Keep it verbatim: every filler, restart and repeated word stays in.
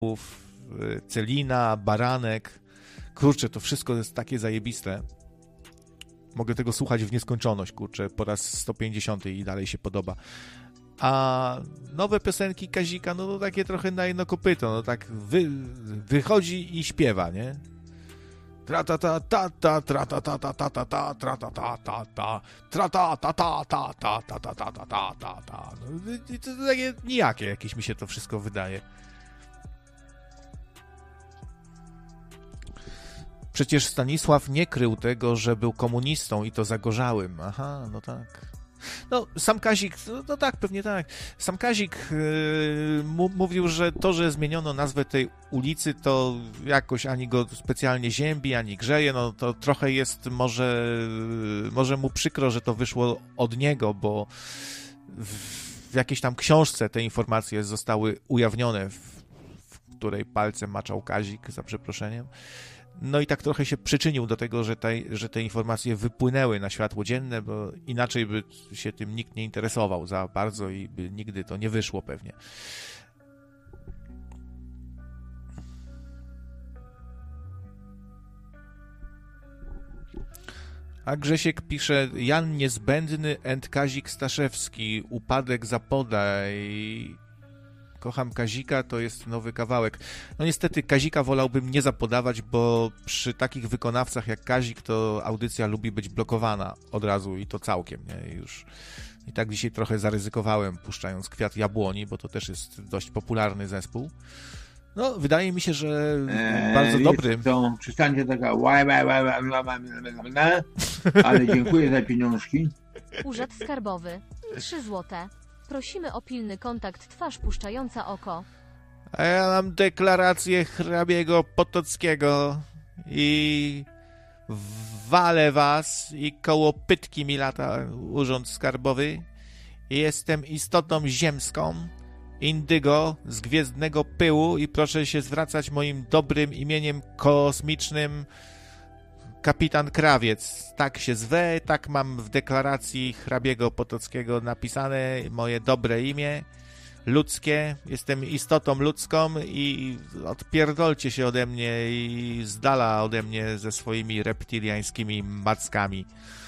Celina, Baranek. Kurczę, to wszystko jest takie zajebiste. Mogę tego słuchać w nieskończoność, kurczę, po raz sto pięćdziesiąty i dalej się podoba. A nowe piosenki Kazika, no to takie trochę na jedno kopyto, no tak wy, wychodzi i śpiewa, nie? Tra ta ta ta ta tra ta ta ta ta ta ta tra ta ta ta ta tra ta ta ta ta ta ta ta ta ta ta ta ta. To takie nijakie jakieś mi się to wszystko wydaje. Przecież Stanisław nie krył tego, że był komunistą i to zagorzałym. Aha, no tak. No, sam Kazik, no, no tak, pewnie tak. Sam Kazik yy, m- mówił, że to, że zmieniono nazwę tej ulicy, to jakoś ani go specjalnie ziębi, ani grzeje. No to trochę jest może, może mu przykro, że to wyszło od niego, bo w, w jakiejś tam książce te informacje zostały ujawnione, w, w której palcem maczał Kazik, za przeproszeniem. No i tak trochę się przyczynił do tego, że te, że te informacje wypłynęły na światło dzienne, bo inaczej by się tym nikt nie interesował za bardzo i by nigdy to nie wyszło pewnie. A Grzesiek pisze, Jan Niezbędny and Kazik Staszewski, upadek zapodaj. Kocham Kazika, to jest nowy kawałek. No niestety Kazika wolałbym nie zapodawać, bo przy takich wykonawcach jak Kazik to audycja lubi być blokowana od razu i to całkiem, nie? Już i tak dzisiaj trochę zaryzykowałem, puszczając Kwiat Jabłoni, bo to też jest dość popularny zespół. No, wydaje mi się, że eee, bardzo dobry. To przestańcie taka ale dziękuję za pieniążki. Urząd Skarbowy. trzy złote. Prosimy o pilny kontakt twarz puszczająca oko. A ja mam deklarację hrabiego Potockiego i walę was i koło pytki mi lata Urząd Skarbowy. Jestem istotą ziemską, indygo z gwiezdnego pyłu i proszę się zwracać moim dobrym imieniem kosmicznym Kapitan Krawiec. Tak się zwę, tak mam w deklaracji hrabiego Potockiego napisane moje dobre imię, ludzkie. Jestem istotą ludzką i odpierdolcie się ode mnie i z dala ode mnie ze swoimi reptiliańskimi mackami.